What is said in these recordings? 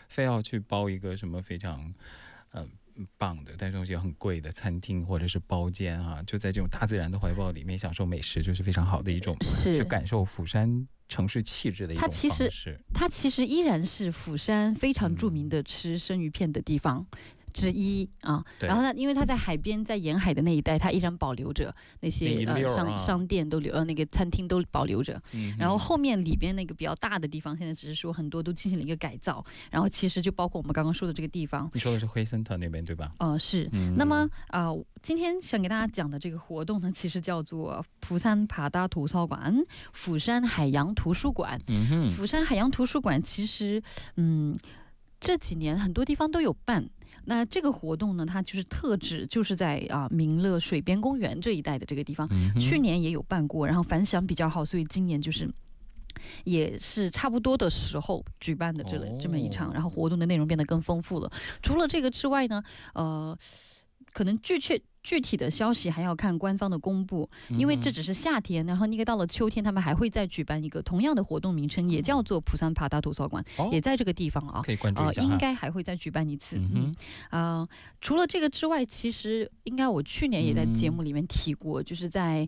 非要去包一个什么非常棒的，但是也很贵的餐厅或者是包间啊，就在这种大自然的怀抱里面享受美食，就是非常好的一种去感受釜山城市气质的一种方式。 它其实依然是釜山非常著名的吃生鱼片的地方之一啊，然后呢，因为它在海边，在沿海的那一带，它依然保留着那些商店都那个餐厅都保留着，然后后面里边那个比较大的地方，现在只是说很多都进行了一个改造，然后其实就包括我们刚刚说的这个地方。 你说的是辉森特那边对吧？ 是。那么今天想给大家讲的这个活动呢，其实叫做釜山바다도서관，釜山海洋图书馆。釜山海洋图书馆其实这几年很多地方都有办。那这个活动呢，它就是特指就是在民乐水边公园这一带的这个地方，去年也有办过，然后反响比较好，所以今年就是也是差不多的时候举办的这么一场，然后活动的内容变得更丰富了。除了这个之外呢，可能具体的消息还要看官方的公布，因为这只是夏天，然后那个到了秋天，他们还会再举办一个同样的活动，名称也叫做釜山바다图书馆，也在这个地方啊， 可以关注一下， 应该还会再举办一次。除了这个之外，其实应该我去年也在节目里面提过，就是在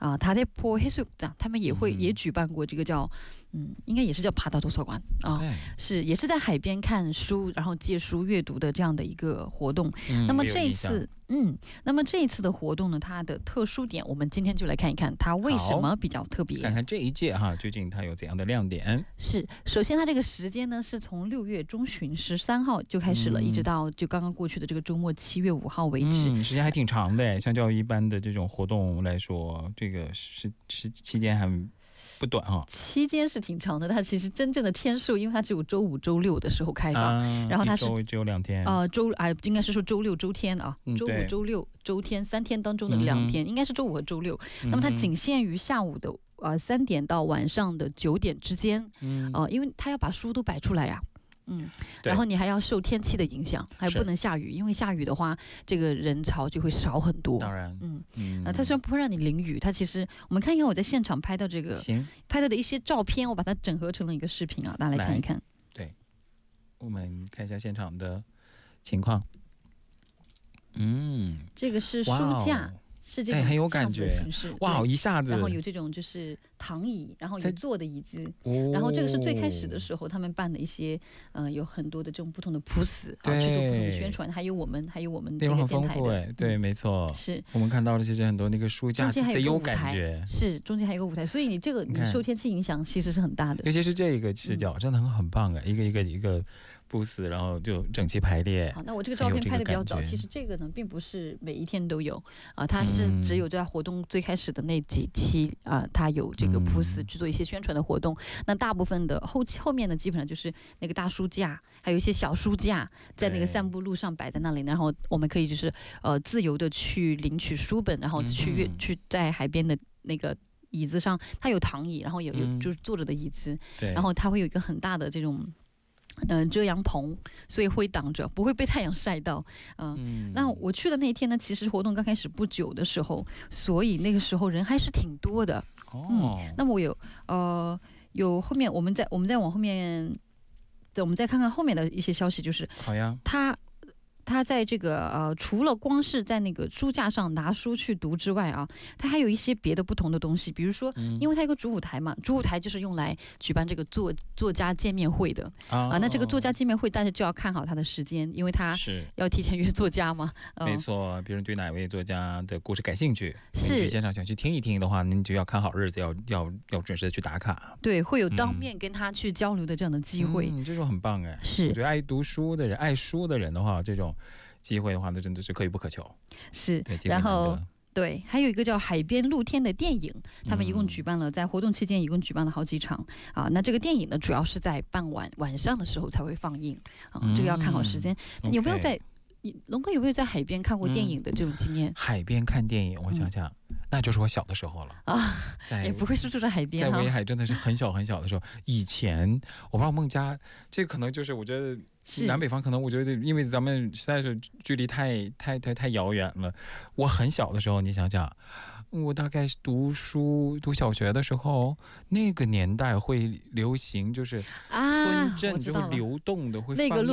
다대포 해수욕장，他们也举办过这个叫应该也是叫바다图书馆啊，是也是在海边看书，然后借书阅读的这样的一个活动。那么这一次的活动呢，它的特殊点，我们今天就来看一看它为什么比较特别。 看看这一届究竟它有怎样的亮点。 是，首先它这个时间呢是从6月中旬13号就开始了，一直到就刚刚过去的这个周末7月5号为止。 时间还挺长的，相较于一般的这种活动来说，这个期间还不短哈， 期间是挺长的。它其实真正的天数，因为它只有周5、周6的时候开放，然后它是只有2天应该是说周6、周天啊，周5、周6、周天3天当中的2天，应该是周5和周6。那么它仅限于下午的3点到晚上的9点之间，因为它要把书都摆出来呀。然后你还要受天气的影响，还不能下雨，因为下雨的话，这个人潮就会少很多。 当然， 它虽然不会让你淋雨，它其实我们看一看我在现场拍到拍到的一些照片，我把它整合成了一个视频啊，大家来看一看。 对，我们看一下现场的情况。 这个是书架。是这种很有感觉， 形式哇！一下子， 然后有这种就是躺椅，然后有坐的椅子，然后这个是最开始的时候他们办的一些有很多的这种不同的铺子去做不同的宣传，还有我们内容很丰富对，没错， 是我们看到了其实很多那个书架贼有感觉， 是中间还有一个舞台，所以你这个你受天气影响其实是很大的， 尤其是这个视角真的很棒啊，一个布斯，然后就整齐排列。 好，那我这个照片拍的比较早，其实这个呢并不是每一天都有它是只有在活动最开始的那几期它有这个布斯去做一些宣传的活动。那大部分的后面呢，基本上就是那个大书架，还有一些小书架在那个散步路上摆在那里，然后我们可以就是自由的去领取书本，然后去在海边的那个椅子上，它有躺椅，然后有就是坐着的椅子，然后它会有一个很大的这种遮阳棚，所以会挡着，不会被太阳晒到。那我去的那一天呢，其实活动刚开始不久的时候，所以那个时候人还是挺多的。那么我有后面我们再往后面，我们再看看后面的一些消息，就是好呀， 他在这个除了光是在那个书架上拿书去读之外他还有一些别的不同的东西，比如说因为它有个主舞台嘛，主舞台就是用来举办这个作家见面会的那这个作家见面会大家就要看好它的时间，因为它要提前约作家嘛。 没错，比如对哪位作家的故事感兴趣，去现场想去听一听的话，您就要看好日子，要准时的去打卡。 对，会有当面跟他去交流的这样的机会。 这种很棒哎。 是， 我觉得爱读书的人、爱书的人的话，这种机会的话，那真的是可遇不可求。 是，然后对，还有一个叫海边露天的电影，他们一共举办了在活动期间一共举办了好几场那这个电影呢，主要是在傍晚上的时候才会放映这个要看好时间。有没有龙哥有没有在海边看过电影的这种经验？ 海边看电影，我想想，那就是我小的时候了也不会是住在海边在威海真的是很小很小的时候。以前我不知道孟佳，这可能就是我觉得南北方可能我觉得因为咱们实在是距离太遥远了。我很小的时候，你想想，我大概读小学的时候，那个年代会流行就是村镇就会流动的会放